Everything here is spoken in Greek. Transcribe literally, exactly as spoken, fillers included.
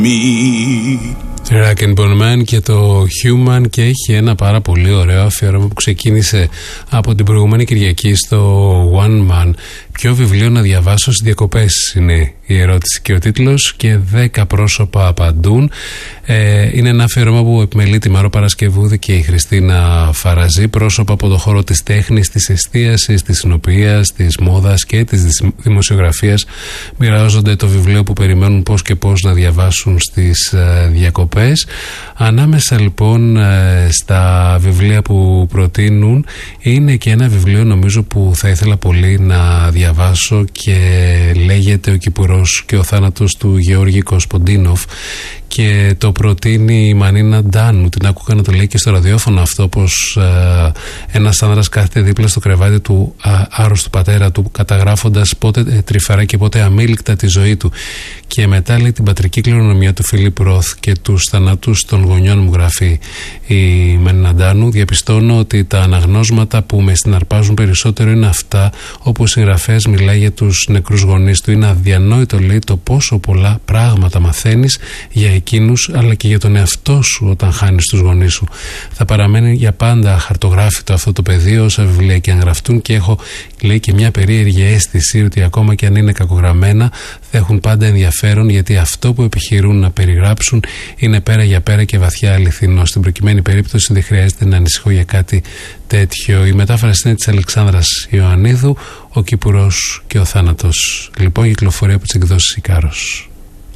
Rock and Bone Man και το Human, και έχει ένα πάρα πολύ ωραίο αφιέρωμα που ξεκίνησε από την προηγούμενη Κυριακή στο One Man. Ποιο βιβλίο να διαβάσω στις διακοπές είναι η ερώτηση και ο τίτλος, και δέκα πρόσωπα απαντούν. Ε, είναι ένα αφιέρωμα που επιμελεί τη Μαρό Παρασκευούδη και η Χριστίνα Φαραζή. Πρόσωπα από το χώρο της τέχνης, της εστίασης, της συνοποιίας, της μόδας και της δημοσιογραφίας μοιράζονται το βιβλίο που περιμένουν πώς και πώς να διαβάσουν στις ε, διακοπές. Ανάμεσα λοιπόν ε, στα βιβλία που προτείνουν είναι και ένα βιβλίο νομίζω που θα ήθελα πολύ να διαβάσω, και λέγεται «Ο Κυπουρός και ο θάνατος» του Γεώργη Κοσποντίνοφ, και το προτείνει η Μανίνα Ντάνου. Την άκουγα να το λέει και στο ραδιόφωνο αυτό, πως ε, ένας άνδρας κάθεται δίπλα στο κρεβάτι του α, άρρωστου πατέρα του, καταγράφοντας πότε ε, τρυφερά και πότε αμήλικτα τη ζωή του, και μετά λέει την πατρική κληρονομιά του Φίλιπ Ροθ και τους θανάτους των γονιών μου, γράφει η Μανίνα Ντάνου. Διαπιστώνω ότι τα αναγνώσματα που με συναρπάζουν περισσότερο είναι αυτά όπου ο συγγραφέας μιλάει για τους νεκρούς γονείς του. Είναι αδιανόητο, λέει, το πόσο πολλά πράγματα μαθαίνεις για εκείνους αλλά και για τον εαυτό σου όταν χάνεις τους γονείς σου. Θα παραμένει για πάντα χαρτογράφητο αυτό το πεδίο, όσα βιβλία και αν γραφτούν, και έχω, λέει, και μια περίεργη αίσθηση ότι ακόμα και αν είναι κακογραμμένα θα έχουν πάντα ενδιαφέρον, γιατί αυτό που επιχειρούν να περιγράψουν είναι πέρα για πέρα και βαθιά αληθινό. Στην προκειμένη περίπτωση δεν χρειάζεται να ανησυχώ για κάτι τέτοιο. Η μετάφραση είναι της Αλεξάνδρας Ιωαννίδου, «Ο Κυπουρός και ο θάνατος». Λοιπόν, κυκλοφορεί από τις εκδόσεις Ικάρος.